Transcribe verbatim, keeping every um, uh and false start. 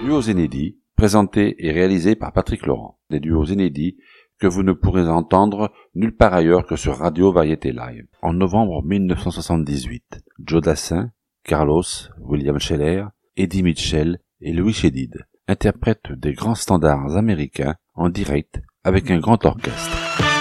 Duos inédits, présentés et réalisés par Patrick Laurent. Des duos inédits que vous ne pourrez entendre nulle part ailleurs que sur Radio Variété Live. En novembre mille neuf cent soixante-dix-huit, Joe Dassin, Carlos, William Scheller, Eddie Mitchell et Louis Chédid interprètent des grands standards américains en direct avec un grand orchestre.